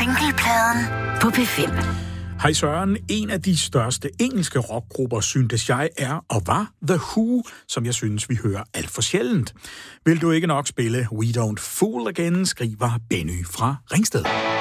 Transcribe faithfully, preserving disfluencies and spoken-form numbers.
Junglepladen på P fem. Hej Søren, en af de største engelske rockgrupper, syntes jeg er og var The Who, som jeg synes, vi hører alt for sjældent. Vil du ikke nok spille We Don't Fool Again, skriver Benny fra Ringsted.